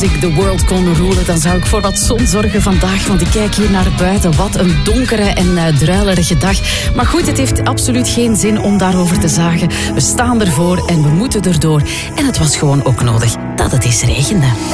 Als ik de world kon roelen, dan zou ik voor wat zon zorgen vandaag. Want ik kijk hier naar buiten. Wat een donkere en druilerige dag. Maar goed, het heeft absoluut geen zin om daarover te zagen. We staan ervoor en we moeten erdoor. En het was gewoon ook nodig dat het eens regende.